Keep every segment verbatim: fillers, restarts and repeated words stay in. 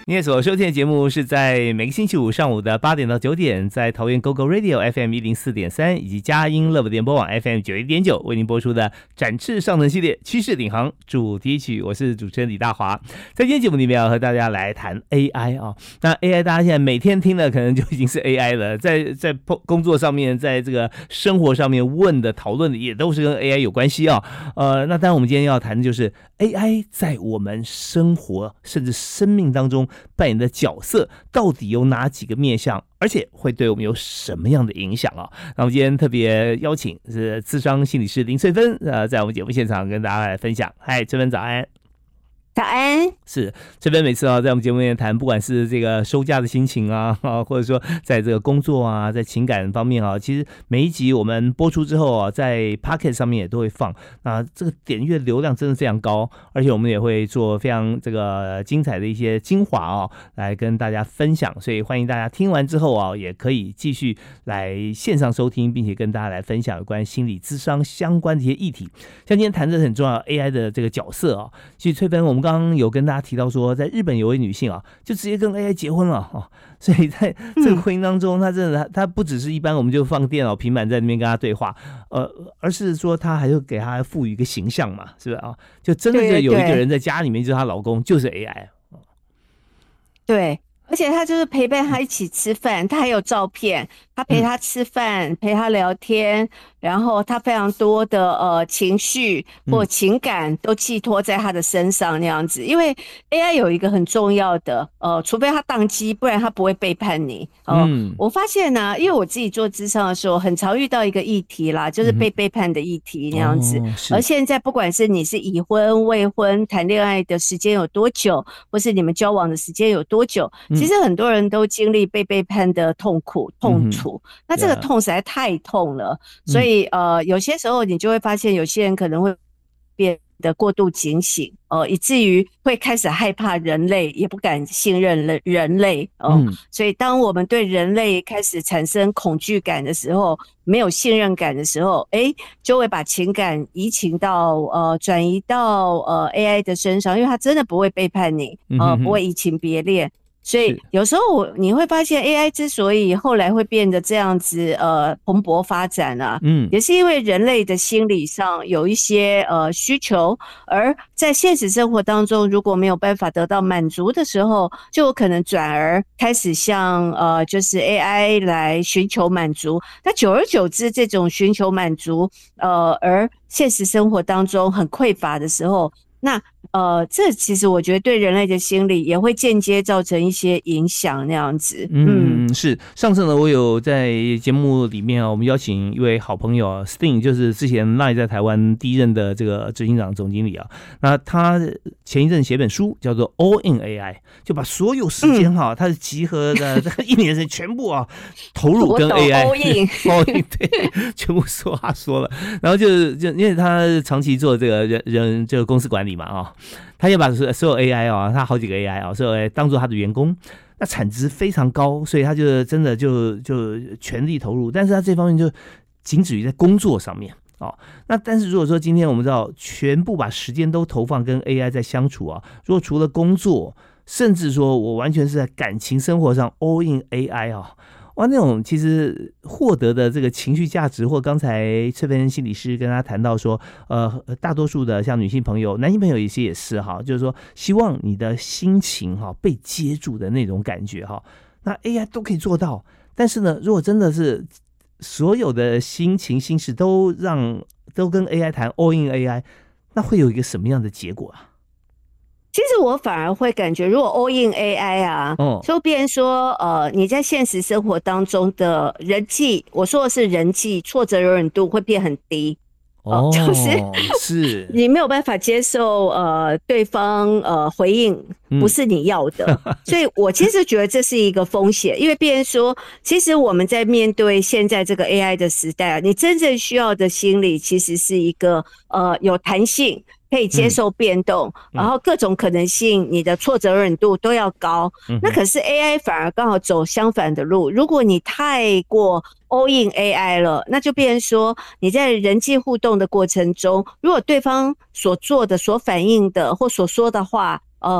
你所收听的节目是在每个星期五上午的八点到九点，在桃园 G O G O Radio F M 一零四点三以及佳音乐播联播网 F M 九一点九为您播出的展翅上腾系列趋势领航主题曲。我是主持人李大华，在今天节目里面要和大家来谈 A I 啊。那 A I 大家现在每天听的可能就已经是 A I 了，在在工作上面，在这个生活上面问的讨论的也都是跟 A I 有关系啊。呃，那当然我们今天要谈的就是 A I 在我们生活甚至生命当中扮演的角色到底有哪几个面向，而且会对我们有什么样的影响啊？那我们今天特别邀请是諮商心理师林翠芬，呃，在我们节目现场跟大家来分享。嗨，翠芬早安。 早安。 是这边每次啊，在我们节目里面谈，不管是这个收假的心情啊，或者说在这个工作啊，在情感方面啊，其实每一集我们播出之后啊，在 Podcast 上面也都会放。那这个点阅流量真的非常高，而且我们也会做非常这个精彩的一些精华啊，来跟大家分享。所以欢迎大家听完之后啊，也可以继续来线上收听，并且跟大家来分享有关心理諮商相关的一些议题。像今天谈的很重要 A I 的这个角色啊，其实翠芬我们刚刚有跟大家提到说，在日本有位女性啊，就直接跟 A I 结婚了啊，所以在这个婚姻当中，她真的她不只是一般我们就放电脑、平板在那边跟她对话，呃，而是说她还会给她赋予一个形象嘛，是不是啊？就真的就有一个人在家里面，就是她老公，就是 A I。 对。而且他就是陪伴他一起吃饭，他还有照片，他陪他吃饭、嗯、陪他聊天，然后他非常多的呃情绪或情感都寄托在他的身上那样子。因为 A I 有一个很重要的呃，除非他宕机，不然他不会背叛你。呃、嗯，我发现呢、啊，因为我自己做諮商的时候，很常遇到一个议题啦，就是被背叛的议题那样子。嗯哦、而现在不管是你是已婚、未婚、谈恋爱的时间有多久，或是你们交往的时间有多久。其实很多人都经历被背叛的痛苦痛楚、嗯、那这个痛实在太痛了、嗯、所以呃，有些时候你就会发现有些人可能会变得过度警醒，呃，以至于会开始害怕人类，也不敢信任人类、呃、嗯，所以当我们对人类开始产生恐惧感的时候，没有信任感的时候，诶，就会把情感移情到呃转移到呃 A I 的身上，因为它真的不会背叛你，呃，不会移情别恋。所以有时候你会发现 A I 之所以后来会变得这样子呃蓬勃发展啊，嗯，也是因为人类的心理上有一些呃需求，而在现实生活当中如果没有办法得到满足的时候，就有可能转而开始向呃就是 A I 来寻求满足。那久而久之，这种寻求满足呃而现实生活当中很匮乏的时候，那呃，这其实我觉得对人类的心理也会间接造成一些影响那样子。 嗯，嗯是。上次呢，我有在节目里面啊，我们邀请一位好朋友 Sting， 就是之前 Line 在台湾第一任的这个执行长总经理啊。那他前一阵写本书叫做 All in A I， 就把所有时间哈、啊，他、嗯、是集合的这个一年的时间全部啊投入跟 A I。 All in All in 对，全部说话说了。然后就就因为他长期做这个人人这个公司管理嘛啊。他也把所有 A I 啊，他好几个 A I 啊，所有 A I 当做他的员工，那产值非常高，所以他就真的就就全力投入。但是他这方面就仅止于在工作上面哦。那但是如果说今天我们知道全部把时间都投放跟 A I 在相处啊，如果除了工作，甚至说我完全是在感情生活上 all in A I 啊。哇，那种其实获得的这个情绪价值，或刚才翠芬心理师跟他谈到说，呃，大多数的像女性朋友、男性朋友有些也是哈，就是说希望你的心情哈被接住的那种感觉哈，那 A I 都可以做到。但是呢，如果真的是所有的心情心事都让都跟 A I 谈 all in A I， 那会有一个什么样的结果啊？ 其实我反而会感觉，如果 all in A I 啊，哦，就变成说，呃，你在现实生活当中的人际，我说的是人际挫折容忍度会变很低。 哦， 就是是你没有办法接受呃对方呃回应不是你要的，嗯、所以我其实觉得这是一个风险，因为别人说，其实我们在面对现在这个 A I 的时代啊，你真正需要的心理其实是一个呃有弹性。可以接受变动、嗯、然后各种可能性你的挫折容忍度都要高、嗯、那可是 A I 反而刚好走相反的路，如果你太过 all in A I 了，那就变成说你在人际互动的过程中，如果对方所做的所反映的或所说的话呃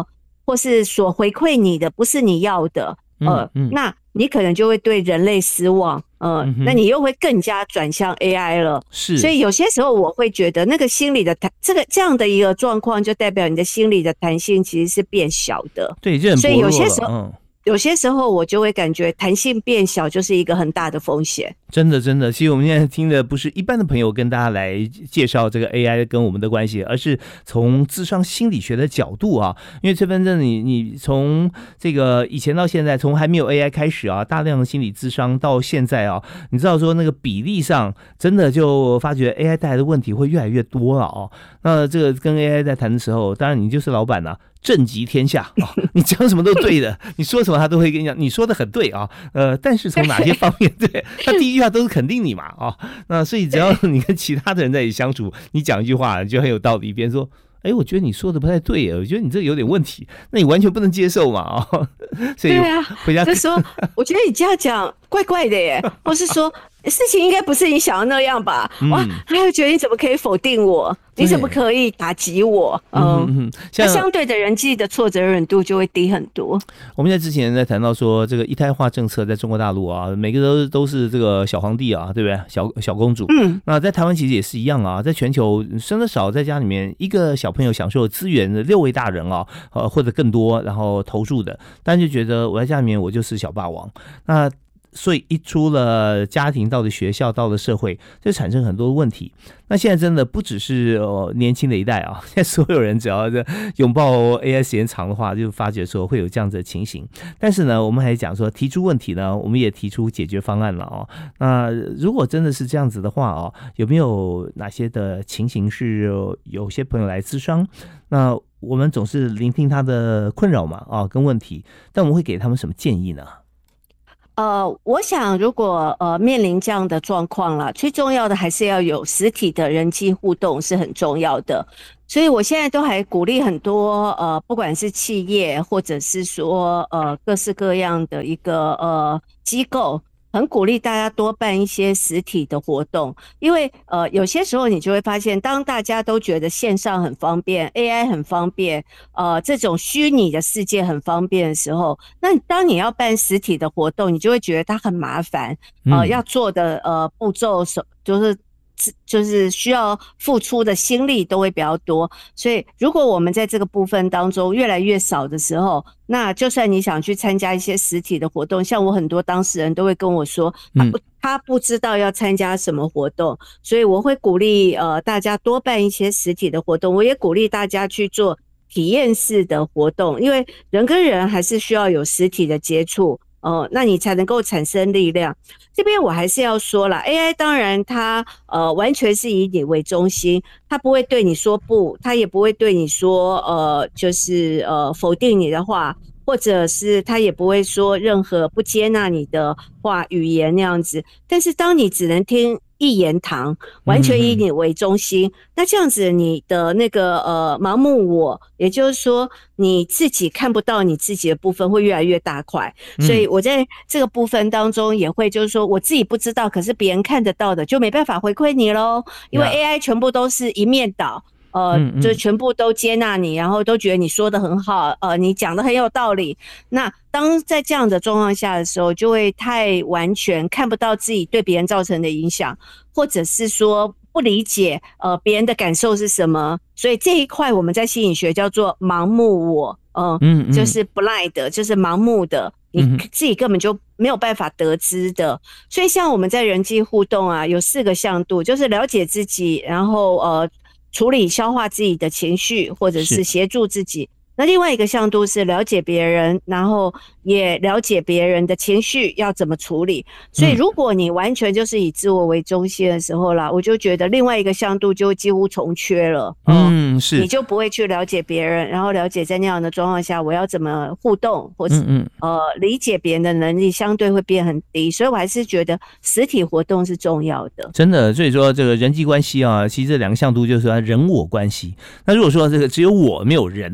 或是所回馈你的不是你要的，呃，嗯嗯、那你可能就会对人类失望，呃，嗯、那你又会更加转向 A I 了。 是， 所以有些时候我会觉得，那个心理的弹，这个这样的一个状况，就代表你的心理的弹性其实是变小的。 对，这很薄弱了。所以有些时候，嗯。有些时候我就会感觉弹性变小就是一个很大的风险。 真的真的，其实我们现在听的不是一般的朋友跟大家来介绍这个 A I 跟我们的关系，而是从諮商心理学的角度啊。因为崔芬正你你从这个以前到现在，从还没有 A I 开始啊，大量的心理諮商到现在啊，你知道说那个比例上真的就发觉 A I 带来的问题会越来越多了哦。那这个跟 A I 在谈的时候，当然你就是老板啊，正极天下啊，你讲什么都对的，你说什么他都会跟你讲，你说的很对啊，呃，但是从哪些方面对，他第一句话都是肯定你嘛啊，那所以只要你跟其他的人在一起相处，你讲一句话就很有道理，别人说，哎，我觉得你说的不太对耶，我觉得你这个有点问题，那你完全不能接受嘛啊，所以对啊， 回家就说，我觉得你这样讲怪怪的耶，或是说事情应该不是你想要那样吧？嗯、哇，他会觉得你怎么可以否定我？你怎么可以打击我？嗯，嗯那相对的人际的挫折忍度就会低很多。 我们在之前在谈到说，这个一胎化政策在中国大陆啊，每个都都是这个小皇帝啊，对不对？小小公主。嗯，那在台湾其实也是一样啊，在全球生的少，在家里面一个小朋友享受资源的六位大人啊，呃或者更多，然后投入的，但就觉得我在家里面我就是小霸王。那所以一出了家庭，到了学校，到了社会，就产生很多问题。那现在真的不只是、呃、年轻的一代啊，现在所有人只要拥抱 A I 时间长的话，就发觉说会有这样子的情形。但是呢，我们还讲说提出问题呢，我们也提出解决方案了哦。那如果真的是这样子的话哦，有没有哪些的情形是有些朋友来咨商？那我们总是聆听他的困扰嘛啊跟问题，但我们会给他们什么建议呢？ 呃，我想如果呃面临这样的状况啦，最重要的还是要有实体的人际互动是很重要的。所以我现在都还鼓励很多呃，不管是企业或者是说呃各式各样的一个呃机构，很鼓励大家多办一些实体的活动，因为呃有些时候你就会发现，当大家都觉得线上很方便 ，A I 很方便，呃这种虚拟的世界很方便的时候，那当你要办实体的活动，你就会觉得它很麻烦，呃、嗯、要做的呃步骤就是就是需要付出的心力都会比较多，所以如果我们在这个部分当中越来越少的时候，那就算你想去参加一些实体的活动，像我很多当事人都会跟我说，他不他不知道要参加什么活动，所以我会鼓励呃大家多办一些实体的活动，我也鼓励大家去做体验式的活动，因为人跟人还是需要有实体的接触。哦，那你才能够产生力量。这边我还是要说啦 A I 当然它呃完全是以你为中心，它不会对你说不，它也不会对你说呃就是呃否定你的话，或者是它也不会说任何不接纳你的话语言那样子。但是当你只能听一言堂，完全以你为中心，嗯、那这样子你的那个呃盲目我，也就是说你自己看不到你自己的部分会越来越大块，嗯、所以我在这个部分当中也会就是说我自己不知道，可是别人看得到的就没办法回馈你咯，因为 A I 全部都是一面倒。呃，就全部都接纳你，然后都觉得你说的很好，呃，你讲的很有道理。那当在这样的状况下的时候，就会太完全看不到自己对别人造成的影响，或者是说不理解呃别人的感受是什么。所以这一块我们在心理学叫做盲目我，呃、嗯，就是 blind， 就是盲目的。你自己根本就没有办法得知的，所以像我们在人际互动啊，有四个向度，就是了解自己，然后呃。处理消化自己的情绪，或者是协助自己。那另外一个向度是了解别人，然后也了解别人的情绪要怎么处理。所以如果你完全就是以自我为中心的时候啦，我就觉得另外一个向度就几乎重缺了。 嗯，是， 你就不会去了解别人，然后了解在那样的状况下我要怎么互动，或是嗯嗯呃理解别人的能力相对会变很低。所以我还是觉得实体活动是重要的。 真的，所以说这个人际关系啊，其实这两个向度就是说人我关系。那如果说这个只有我没有人的话哈，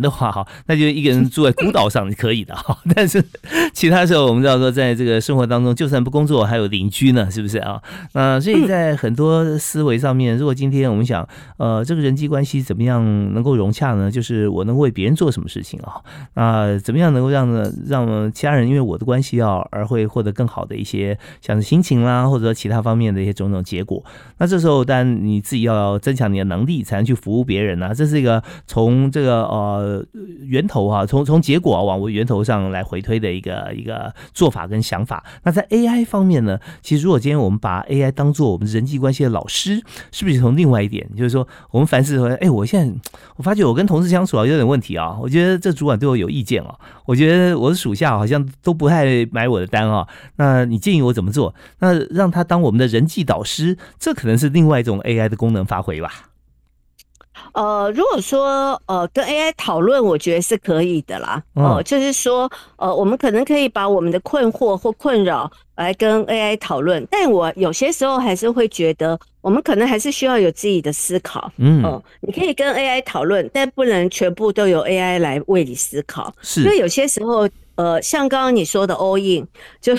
那就一个人住在孤岛上是可以的哈。但是其他时候我们知道说，在这个生活当中，就算不工作，还有邻居呢，是不是啊？那所以在很多思维上面，如果今天我们想，呃，这个人际关系怎么样能够融洽呢？就是我能为别人做什么事情啊？那怎么样能够让呢让其他人因为我的关系啊而会获得更好的一些像是心情啦，或者说其他方面的一些种种结果？那这时候当然你自己要增强你的能力，才能去服务别人啊。这是一个从这个呃源头啊，从从结果、啊、往源头上来回推的一个一个做法跟想法。那在 A I 方面呢，其实如果今天我们把 A I 当做我们人际关系的老师，是不是从另外一点，就是说我们凡事说，哎，我现在我发觉我跟同事相处啊有点问题啊，我觉得这主管对我有意见啊，我觉得我的属下好像都不太买我的单啊，那你建议我怎么做？那让他当我们的人际导师，这可能是另外一种 A I 的功能发挥吧。 呃，如果说呃跟 A I 讨论，我觉得是可以的啦。哦、呃，就是说呃，我们可能可以把我们的困惑或困扰来跟 A I 讨论，但我有些时候还是会觉得，我们可能还是需要有自己的思考。嗯，哦、呃，你可以跟 A I 讨论，但不能全部都由 A I 来为你思考。是，因为有些时候。呃，像刚刚你说的 all in， 就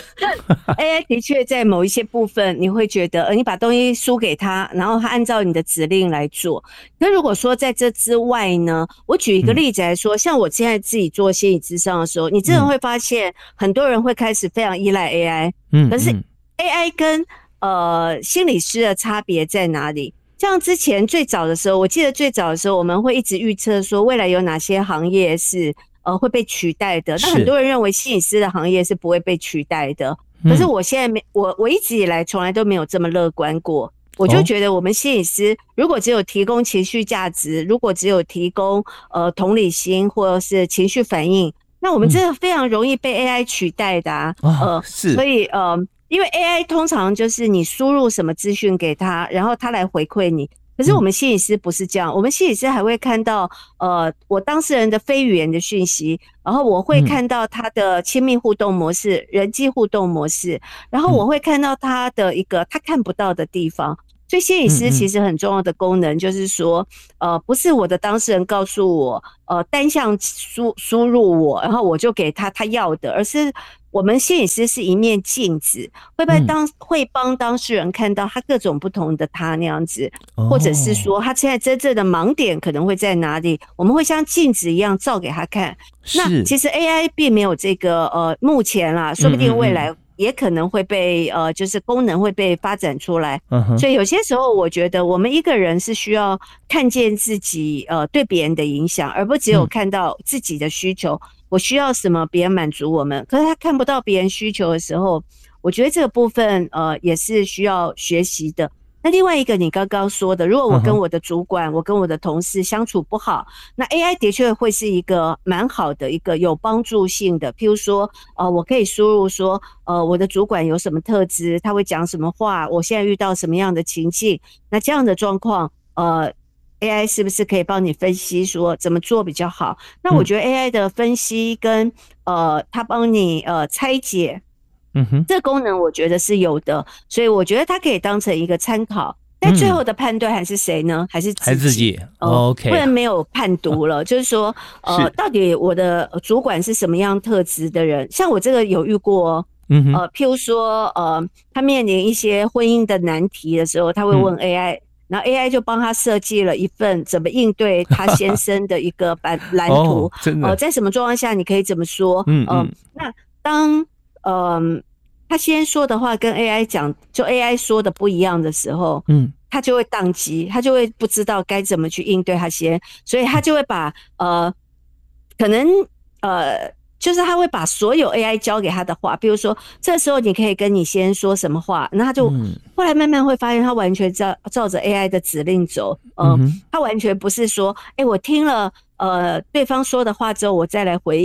A I 的确在某一些部分，你会觉得，呃，你把东西输给他，然后他按照你的指令来做。那如果说在这之外呢，我举一个例子来说，嗯、像我现在自己做心理咨商的时候，你真的会发现，很多人会开始非常依赖 A I。嗯，可是 A I 跟呃心理师的差别在哪里？像之前最早的时候，我记得最早的时候，我们会一直预测说未来有哪些行业是。呃，会被取代的。那很多人认为心理师的行业是不会被取代的，可是我现在没，我我一直以来从来都没有这么乐观过。我就觉得我们心理师如果只有提供情绪价值，如果只有提供呃同理心或者是情绪反应，那我们真的非常容易被 A I 取代的啊。嗯、呃，是，所以呃，因为 A I 通常就是你输入什么资讯给他，然后他来回馈你。可是我们心理师不是这样，我们心理师还会看到呃我当事人的非语言的讯息，然后我会看到他的亲密互动模式、人际互动模式，然后我会看到他的一个他看不到的地方。所以心理师其实很重要的功能就是说，呃，不是我的当事人告诉我，呃，单向输输入我，然后我就给他他要的，而是我们心理师是一面镜子，会帮当会帮当事人看到他各种不同的他那样子，或者是说他现在真正的盲点可能会在哪里，我们会像镜子一样照给他看。那其实 A I 并没有这个，呃，目前啦，说不定未来。也可能会被呃，就是功能会被发展出来，嗯、所以有些时候我觉得我们一个人是需要看见自己呃对别人的影响，而不只有看到自己的需求。我需要什么，别人满足我们，可是他看不到别人需求的时候，我觉得这个部分呃也是需要学习的。那另外一个你刚刚说的，如果我跟我的主管、uh-huh. 我跟我的同事相处不好，那 A I 的确会是一个蛮好的一个有帮助性的。譬如说，呃，我可以输入说，呃，我的主管有什么特质，他会讲什么话，我现在遇到什么样的情境，那这样的状况，呃 ，A I 是不是可以帮你分析说怎么做比较好？那我觉得 A I 的分析跟呃，他帮你呃拆解。嗯哼，这功能我觉得是有的，所以我觉得它可以当成一个参考。但最后的判断还是谁呢？还是自己？还是自己、呃、？OK， 不然没有判读了。就是说，呃，到底我的主管是什么样特质的人？像我这个有遇过，嗯呃，譬如说，呃，他面临一些婚姻的难题的时候，他会问 A I，、嗯、然后 A I 就帮他设计了一份怎么应对他先生的一个版蓝图。哦、真的，呃，在什么状况下你可以怎么说？嗯嗯、呃，那当嗯、呃，他先说的话跟 A I 讲，就 A I 说的不一样的时候，嗯，他就会宕机，他就会不知道该怎么去应对他先，所以他就会把呃，可能呃，就是他会把所有 A I 教给他的话，比如说这时候你可以跟你先说什么话，那他就、嗯、后来慢慢会发现他完全照照着 A I 的指令走，呃、嗯，他完全不是说，哎、欸，我听了。呃，对方说的话之后，我再来回应。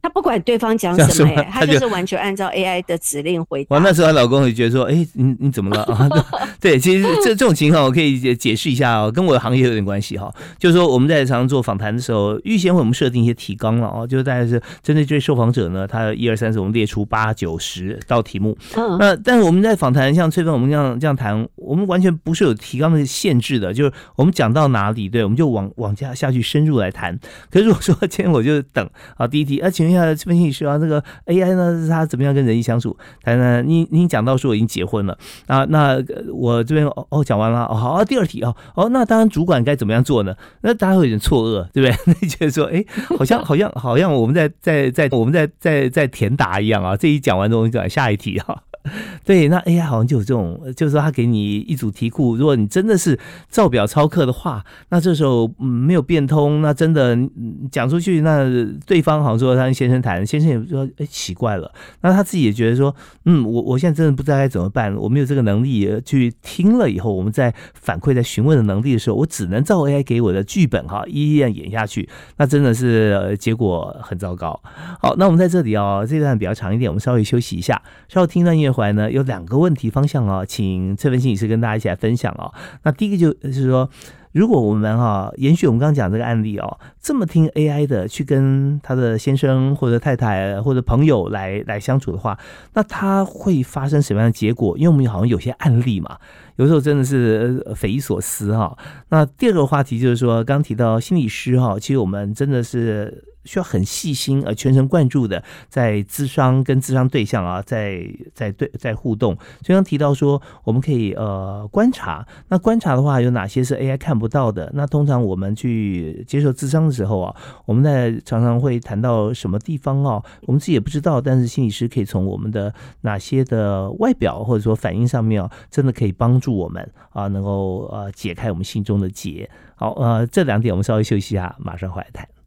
他不管对方讲什么、欸，他就是完全按照 A I 的指令回答。 哇，那时候她老公也觉得说，哎、欸，你你怎么了啊？对，其实这这种情况我可以解释一下哦，跟我的行业有点关系哈。就是说我们在常常做访谈的时候，预先为我们设定一些提纲了哦，就是大概是针对这位受访者呢，他一二三四，我们列出八九十道题目。嗯，那但是我们在访谈，像翠芬我们这样这样谈，我们完全不是有提纲的限制的，就是我们讲到哪里，对，我们就往往下下去深入来谈。可是如果说今天我就等啊，第一题啊，请问一下翠芬心理师啊，这个 A I 呢，他怎么样跟人际相处？谈呢，你你讲到说我已经结婚了啊，那我这边哦讲完了哦，好啊，第二题哦哦，那当然主管该怎么样做呢？那大家会有点错愕，对不对？那觉得说，哎，好像好像好像我们在在在我们在在在填答一样啊，这一讲完之后，我们讲下一题啊。对，那 A I 好像就有这种，就是说他给你一组题库，如果你真的是照表操课的话，那这时候、嗯、没有变通，那真的讲出去，那对方好像说他跟先生谈，先生也说，哎，奇怪了，那他自己也觉得说，嗯，我我现在真的不知道该怎么办，我没有这个能力去听了以后，我们在反馈在询问的能力的时候，我只能照 A I 给我的剧本哈，一一演下去，那真的是、呃、结果很糟糕。好，那我们在这里哦，这段比较长一点，我们稍微休息一下，稍后听段音乐回来呢，有两个问题方向哦，请翠芬心理师跟大家一起来分享哦。那第一个就是说，如果我们哈、哦、延续我们刚刚讲这个案例哦，这么听 A I 的去跟他的先生或者太太或者朋友来来相处的话，那他会发生什么样的结果？因为我们好像有些案例嘛，有时候真的是匪夷所思哈、哦。那第二个话题就是说，刚刚提到心理师哈、哦，其实我们真的是需要很细心而全神贯注的在咨商跟咨商对象啊，在在对在互动。所以刚提到说，我们可以呃观察，那观察的话有哪些是 A I 看不到的？那通常我们去接受咨商的时候啊，我们在常常会谈到什么地方哦，我们自己也不知道，但是心理师可以从我们的哪些的外表或者说反应上面哦，真的可以帮助我们啊，能够呃解开我们心中的结。好，呃，这两点我们稍微休息一下，马上回来谈。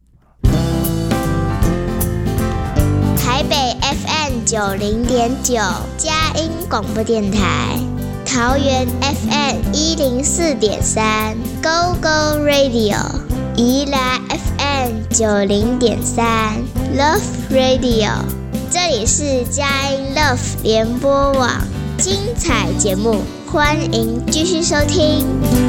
台北 F M 九零点九佳音广播电台，桃园 F M 一零四点三 Go Go Radio， 宜兰 F M 九零点三 Love Radio， 这里是佳音 Love 联播网，精彩节目，欢迎继续收听。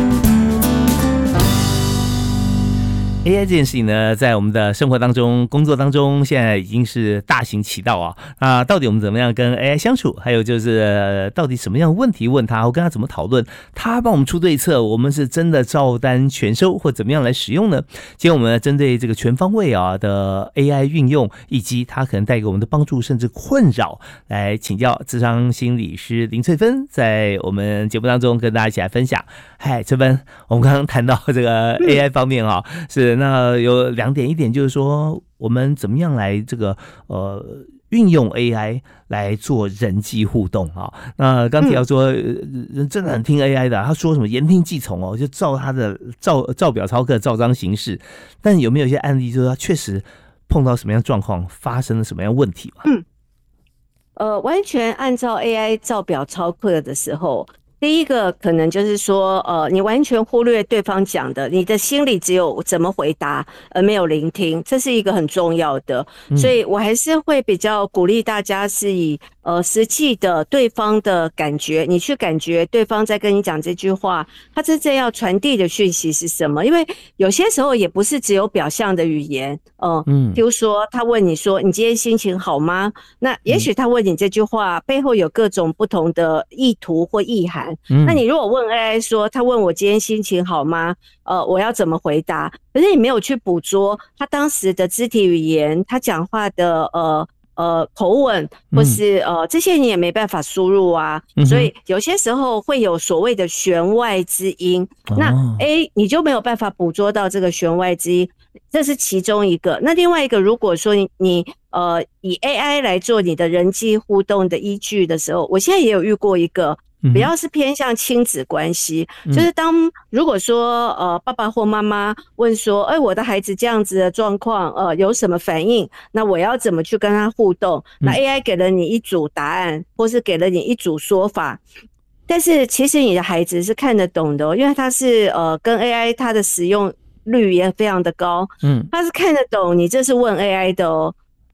A I 这件事情呢，在我们的生活当中、工作当中，现在已经是大行其道啊。那到底我们怎么样跟 A I 相处？还有就是，呃、到底什么样的问题问他，我跟他怎么讨论，他帮我们出对策，我们是真的照单全收，或怎么样来使用呢？今天我们针对这个全方位啊的 A I 运用，以及它可能带给我们的帮助甚至困扰，来请教諮商心理师林翠芬，在我们节目当中跟大家一起来分享。嗨，翠芬，我们刚刚谈到这个 A I 方面啊，嗯、是。那有两点，一点就是说，我们怎么样来这个呃运用 A I 来做人际互动啊？那刚提到说，人真的很听 A I 的，他说什么言听计从哦，就照他的照照表操课，照章行事。但有没有一些案例，就是他确实碰到什么样的状况，发生了什么样的问题嘛？ 嗯，呃，完全按照 A I 照表操课的时候。第一个可能就是说，呃，你完全忽略对方讲的，你的心里只有怎么回答，而没有聆听，这是一个很重要的。嗯、所以我还是会比较鼓励大家是以呃实际的对方的感觉，你去感觉对方在跟你讲这句话，他真正要传递的讯息是什么？因为有些时候也不是只有表象的语言，呃、嗯，比如说他问你说你今天心情好吗？那也许他问你这句话、嗯、背后有各种不同的意图或意涵。嗯、那你如果问 A I 说他问我今天心情好吗？呃，我要怎么回答？可是你没有去捕捉他当时的肢体语言，他讲话的呃呃口吻，或是呃这些你也没办法输入啊、嗯，所以有些时候会有所谓的弦外之音。哦、那 A 你就没有办法捕捉到这个弦外之音，这是其中一个。那另外一个，如果说你你呃以 A I 来做你的人际互动的依据的时候，我现在也有遇过一个。比较是偏向亲子关系、嗯，就是当如果说呃爸爸或妈妈问说，哎、欸，我的孩子这样子的状况，呃，有什么反应？那我要怎么去跟他互动？那 A I 给了你一组答案，或是给了你一组说法，但是其实你的孩子是看得懂的、哦，因为他是呃跟 A I 它的使用率也非常的高，嗯，他是看得懂你这是问 A I 的哦。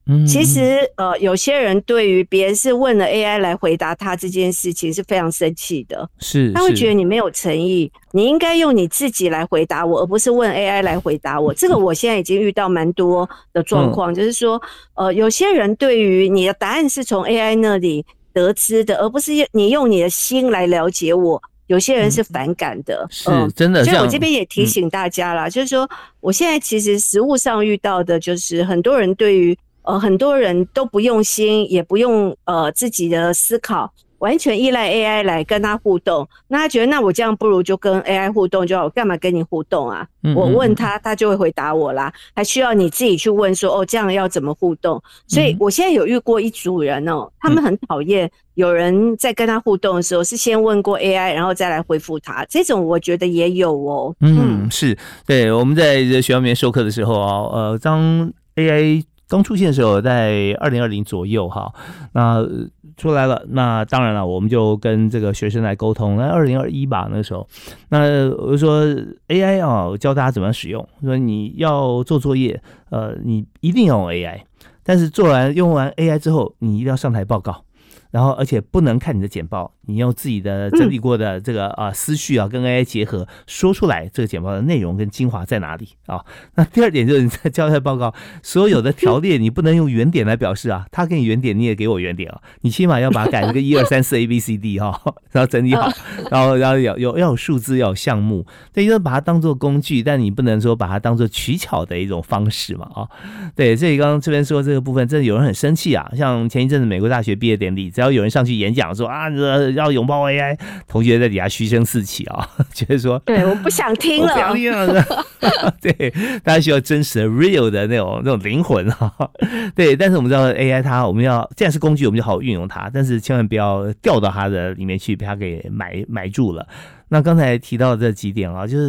嗯， 其实呃，有些人对于别人是问了 A I 来回答他这件事情是非常生气的， 是他会觉得你没有诚意，你应该用你自己来回答我，而不是问 A I 来回答我。这个我现在已经遇到蛮多的状况，嗯、就是说，呃，有些人对于你的答案是从 A I 那里得知的，而不是你用你的心来了解我。有些人是反感的， 嗯、是真的。 所以我这边也提醒大家啦，嗯、就是说，我现在其实实务上遇到的，就是很多人对于呃很多人都不用心，也不用呃自己的思考，完全依赖 A I 来跟他互动。那他觉得，那我这样不如就跟 A I 互动就好，我干嘛跟你互动啊？嗯嗯嗯我问他，他就会回答我啦，还需要你自己去问说，哦，这样要怎么互动？所以我现在有遇过一组人哦，他们很讨厌有人在跟他互动的时候是先问过 A I， 然后再来回复他，这种我觉得也有哦。 嗯，嗯是对。我们在学校里面授课的时候啊，呃，当 A I 刚出现的时候，在二零二零左右哈，那出来了，那当然了，我们就跟这个学生来沟通。那二零二一吧，那时候，那我就说 A I 啊，我教大家怎么样使用。说你要做作业，呃，你一定要用 A I， 但是做完用完 A I 之后，你一定要上台报告。然后，而且不能看你的简报，你用自己的整理过的这个啊、呃、思绪啊，跟 A I 结合，说出来这个简报的内容跟精华在哪里啊？那第二点就是你在交代报告，所有的条列你不能用原点来表示啊，他给你原点，你也给我原点啊，你起码要把它改成个一二三四 A B C D 哈、哦，然后整理好，然后然后有有要有数字，要有项目，对，就是把它当做工具，但你不能说把它当做取巧的一种方式嘛啊、哦。对，所以刚刚这边说这个部分，真的有人很生气啊，像前一阵子美国大学毕业典礼。只要有人上去演讲说啊，要拥抱 A I， 同学在底下嘘声四起啊，觉得说， 对，我不想听了， 我不想听了。对，大家需要真实的 real 的那种那种灵魂啊。对，但是我们知道 A I 它，我们要既然是工具，我们就好好运用它，但是千万不要掉到它的里面去，被它给埋埋住了。那刚才提到这几点啊，就是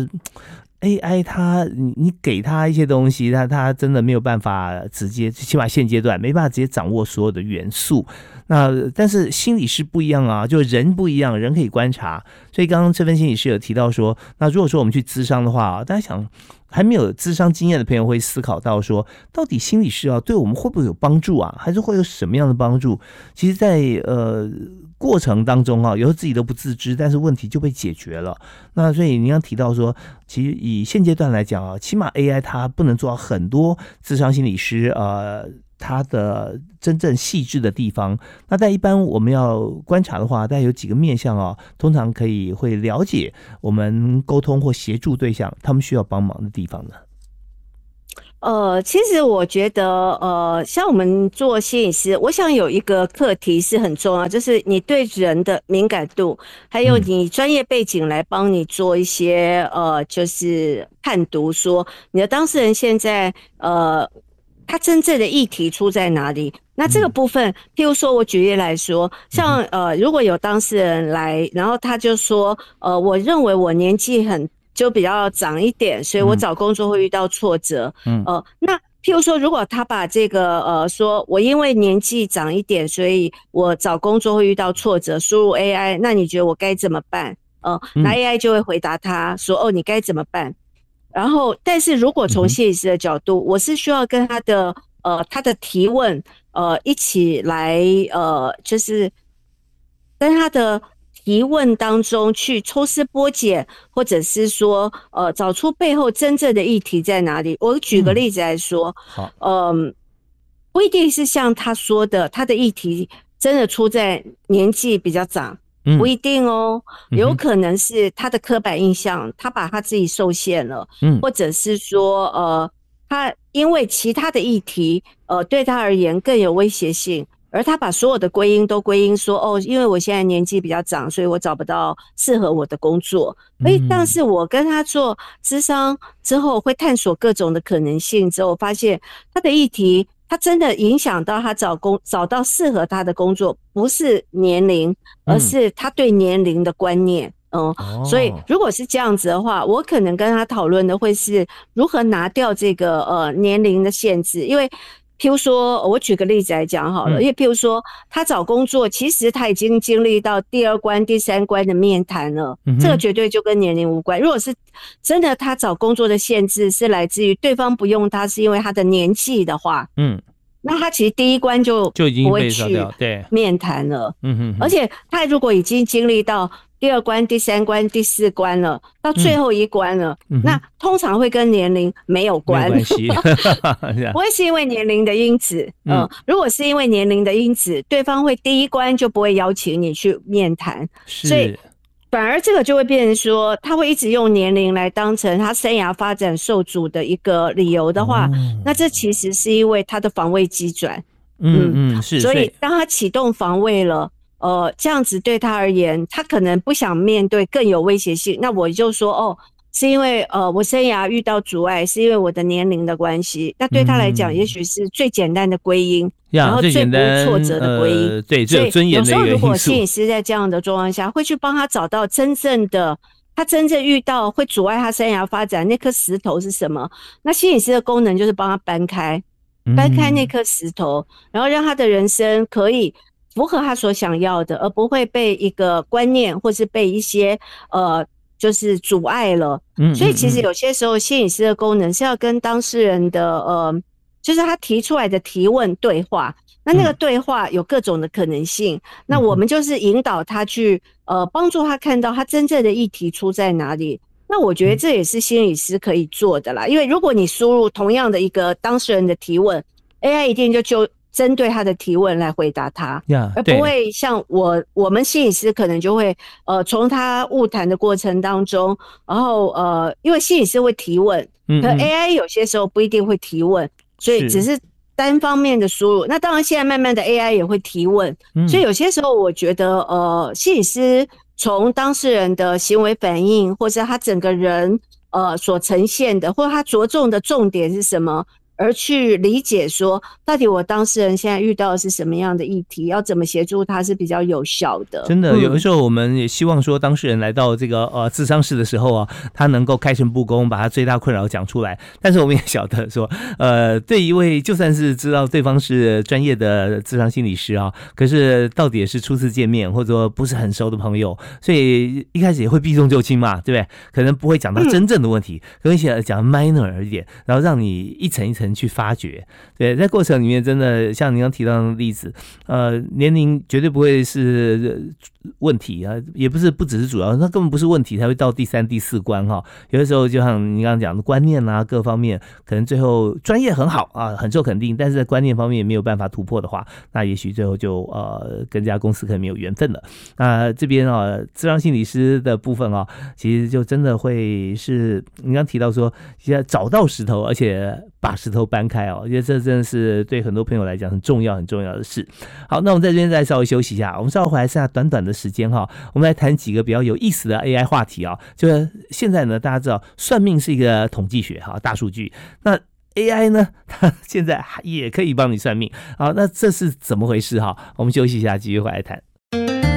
。A I 它你你给它一些东西，它它真的没有办法直接，起码现阶段没办法直接掌握所有的元素。那但是心理师不一样啊，就人不一样，人可以观察。所以刚刚这份心理师有提到说，那如果说我们去咨商的话，大家想还没有咨商经验的朋友会思考到说，到底心理师啊对我们会不会有帮助啊，还是会有什么样的帮助？其实在呃过程当中啊，有时候自己都不自知，但是问题就被解决了。那所以您刚提到说，其实以现阶段来讲啊，起码 A I 它不能做到很多咨商心理师呃它的真正细致的地方。那在一般我们要观察的话，大概有几个面向啊，通常可以会了解我们沟通或协助对象他们需要帮忙的地方呢。 呃，其实我觉得，呃，像我们做心理师，我想有一个课题是很重要，就是你对人的敏感度，还有你专业背景来帮你做一些，呃，就是判读，说你的当事人现在，呃，他真正的议题出在哪里？那这个部分，譬如说，我举例来说，像呃，如果有当事人来，然后他就说，呃，我认为我年纪很。就比较长一点，所以我找工作会遇到挫折。嗯，呃，那譬如说，如果他把这个呃，说我因为年纪长一点，所以我找工作会遇到挫折，输入 A I， 那你觉得我该怎么办？呃，那 A I 就会回答他说，哦，你该怎么办？然后，但是如果从心理师的角度，我是需要跟他的呃他的提问呃一起来呃，就是跟他的。提问当中去抽丝剥茧，或者是说，呃，找出背后真正的议题在哪里。我举个例子来说，嗯、呃，不一定是像他说的，他的议题真的出在年纪比较长，不一定哦，嗯、有可能是他的刻板印象，他把他自己受限了，嗯、或者是说，呃，他因为其他的议题，呃，对他而言更有威胁性。而他把所有的归因都归因说，哦，因为我现在年纪比较长，所以我找不到适合我的工作。所以，但是我跟他做諮商之后，会探索各种的可能性之后，发现他的议题，他真的影响到他找工找到适合他的工作，不是年龄，而是他对年龄的观念。嗯，哦、所以如果是这样子的话，我可能跟他讨论的会是如何拿掉这个呃年龄的限制，因为。譬如说，我举个例子来讲好了，因为譬如说，他找工作，其实他已经经历到第二关、第三关的面谈了，嗯、这个绝对就跟年龄无关。如果是真的，他找工作的限制是来自于对方不用他，是因为他的年纪的话，嗯， 那他其实第一关就就已经不会去被烧掉，对， 面谈了。 嗯哼哼， 而且他如果已经经历到第二关、第三关、第四关了，到最后一关了， 嗯、 那通常会跟年龄没有关， 没有关系， 不会是因为年龄的因子。嗯、呃，如果是因为年龄的因子，对方会第一关就不会邀请你去面谈，所以反而这个就会变成说，他会一直用年龄来当成他生涯发展受阻的一个理由的话，哦、那这其实是因为他的防卫机转。 嗯嗯，是， 所以当他启动防卫了，呃，这样子对他而言，他可能不想面对更有威胁性。那我就说，哦，是因为呃我生涯遇到阻碍，是因为我的年龄的关系。那对他来讲，嗯、也许是最简单的归因，然后最不挫折的归因。 呃、对，最有尊严的一个因素。所以有时候如果心理师在这样的状况下，会去帮他找到真正的。他真正遇到会阻碍他生涯发展那颗石头是什么？那心理师的功能就是帮他搬开。搬开那颗石头，然后让他的人生可以符合他所想要的，而不会被一个观念或是被一些呃就是阻碍了。嗯，所以其实有些时候心理师的功能是要跟当事人的呃，就是他提出来的提问对话。那那个对话有各种的可能性，嗯、那我们就是引导他去呃帮助他看到他真正的议题出在哪里。那我觉得这也是心理师可以做的啦，因为如果你输入同样的一个当事人的提问 ，A I 一定就就针对他的提问来回答他， yeah, 而不会像我我们心理师可能就会呃从他晤谈的过程当中，然后呃因为心理师会提问，嗯嗯可 A I 有些时候不一定会提问，所以只是单方面的输入。那当然现在慢慢的 A I 也会提问，嗯、所以有些时候我觉得呃心理师。从当事人的行为反应，或者他整个人呃所呈现的，或者他着重的重点是什么，而去理解说，到底我当事人现在遇到的是什么样的议题，要怎么协助他是比较有效的。 真的，有的时候我们也希望说，当事人来到这个呃咨商室的时候啊，他能够开诚布公，把他最大困扰讲出来。但是我们也晓得说，呃，对一位就算是知道对方是专业的咨商心理师啊，可是到底也是初次见面，或者说不是很熟的朋友，所以一开始也会避重就轻嘛，对不对？可能不会讲到真正的问题，可能讲 minor 一点，然后让你一层一层去发掘。对，在过程里面真的像您刚提到的例子，呃，年龄绝对不会是问题啊，也不是不只是主要，那根本不是问题才会到第三第四关哈。有的时候就像您刚刚讲的观念啊，各方面可能最后专业很好啊，很受肯定，但是在观念方面也没有办法突破的话，那也许最后就呃跟这家公司可能没有缘分了。那这边啊，咨商心理师的部分啊，其实就真的会是您刚提到说，现在找到石头，而且把石头搬开哦，我觉得这真的是对很多朋友来讲很重要很重要的事。好，那我们在这边再稍微休息一下，我们稍后回来剩下短短的时间哈，我们来谈几个比较有意思的 A I 话题啊。就是现在呢，大家知道算命是一个统计学哈，大数据，那 A I 呢，它现在也可以帮你算命。好，那这是怎么回事哈？我们休息一下，继续回来谈。